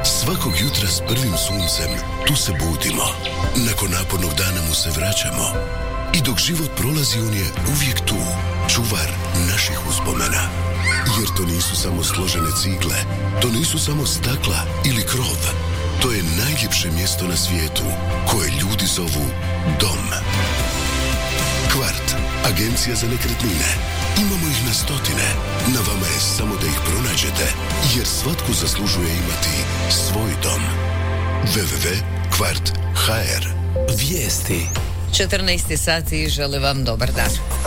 Svakog jutra s prvim suncem tu se budimo. Nakon napornog dana mu se vraćamo. I dok život prolazi on je uvijek tu, čuvar naših uspomena. Jer to nisu samo složene cigle, to nisu samo stakla ili krov. To je najljepše mjesto na svijetu koje ljudi zovu dom. Kvart, agencija za nekretnine. Imamo ih na stotine. Na vama je samo da ih pronađete, jer svatko zaslužuje imati svoj dom. www.kvart.hr. Vijesti. 14 sati, želim vam dobar dan.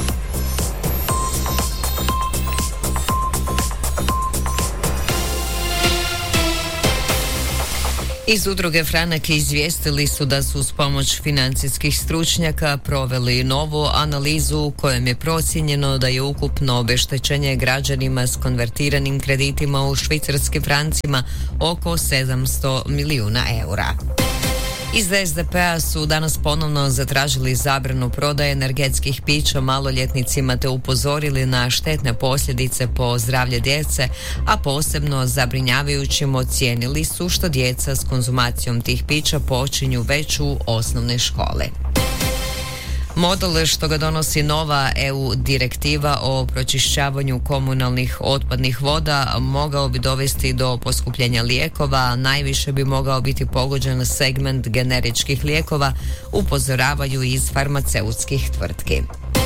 Iz udruge Franak izvijestili su da su uz pomoć financijskih stručnjaka proveli novu analizu kojom je procijenjeno da je ukupno obeštećenje građanima s konvertiranim kreditima u švicarskim francima oko 700 milijuna eura. Iz SDP-a su danas ponovno zatražili zabranu prodaje energetskih pića maloljetnicima te upozorili na štetne posljedice po zdravlje djece, a posebno zabrinjavajućim ocijenili su što djeca s konzumacijom tih pića počinju već u osnovne škole. Model što ga donosi nova EU direktiva o pročišćavanju komunalnih otpadnih voda mogao bi dovesti do poskupljenja lijekova, a najviše bi mogao biti pogođen segment generičkih lijekova, upozoravaju iz farmaceutskih tvrtki.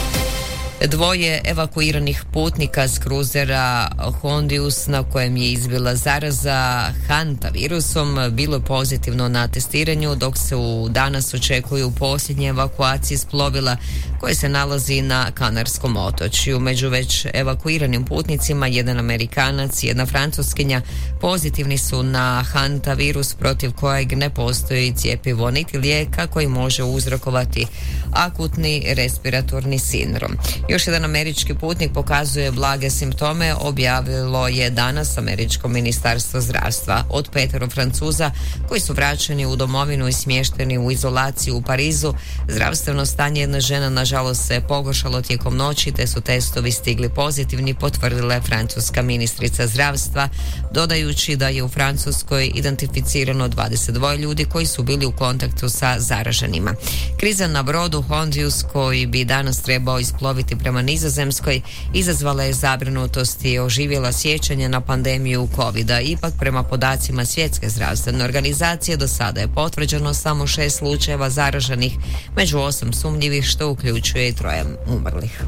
2 evakuiranih putnika s kruzera Hondius na kojem je izbila zaraza hantavirusom bilo je pozitivno na testiranju, dok se danas očekuju posljednje evakuacije s plovila koje se nalazi na Kanarskom otočju. Među već evakuiranim putnicima jedan Amerikanac i jedna Francuskinja pozitivni su na hantavirus protiv kojeg ne postoji cjepivo niti lijeka koji može uzrokovati akutni respiratorni sindrom. Još jedan američki putnik pokazuje blage simptome, objavilo je danas američko ministarstvo zdravstva. Od 5 Francuza koji su vraćeni u domovinu i smješteni u izolaciju u Parizu, zdravstveno stanje jedne žene nažalost se pogoršalo tijekom noći te su testovi stigli pozitivni, potvrdila je francuska ministrica zdravstva, dodajući da je u Francuskoj identificirano 22 ljudi koji su bili u kontaktu sa zaraženima. Kriza na brodu Hondius koji bi danas trebao isploviti prema Nizozemskoj izazvala je zabrinutost i oživjela sjećanje na pandemiju covida. Ipak prema podacima Svjetske zdravstvene organizacije do sada je potvrđeno samo 6 slučajeva zaraženih, među 8 sumnjivih što uključuje i 3 umrlih.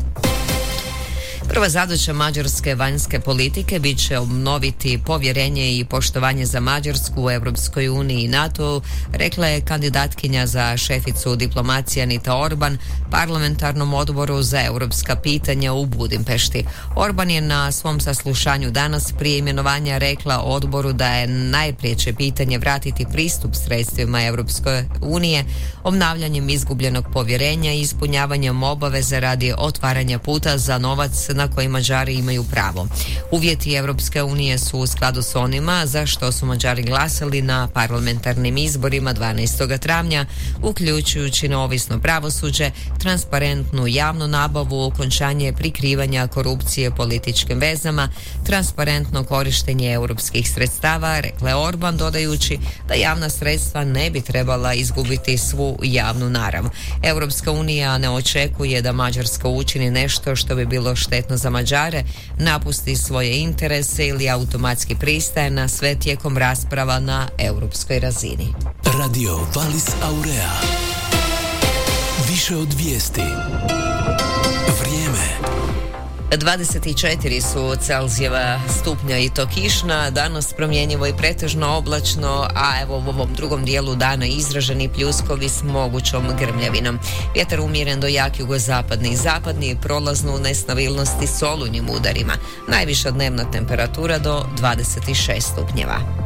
Prva zadaća mađarske vanjske politike bit će obnoviti povjerenje i poštovanje za Mađarsku u Europskoj uniji i NATO, rekla je kandidatkinja za šeficu diplomacije Anita Orban parlamentarnom odboru za europska pitanja u Budimpešti. Orban je na svom saslušanju danas prije imenovanja rekla odboru da je najpriječe pitanje vratiti pristup sredstvima Europske unije, obnavljanjem izgubljenog povjerenja i ispunjavanjem obaveze radi otvaranja puta za novac na koji Mađari imaju pravo. Uvjeti Europske unije su u skladu s onima za što su Mađari glasali na parlamentarnim izborima 12. travnja, uključujući neovisno pravosuđe, transparentnu javnu nabavu, okončanje prikrivanja korupcije političkim vezama, transparentno korištenje europskih sredstava, rekla je Orban, dodajući da javna sredstva ne bi trebala izgubiti svu javnu narav. Europska unija ne očekuje da Mađarska učini nešto što bi bilo štetno za Mađare, napusti svoje interese ili automatski pristaje na sve tijekom rasprava na europskoj razini. Radio Valis Aurea. Više od vijesti. Vrijeme. 24 su Celzijeva stupnja i to kišna, danas promjenjivo i pretežno oblačno, a evo u ovom drugom dijelu dana izraženi pljuskovi s mogućom grmljavinom. Vjetar umjeren do jak jugozapadni i zapadni, prolaznu nestabilnosti s olujnim udarima. Najviša dnevna temperatura do 26 stupnjeva.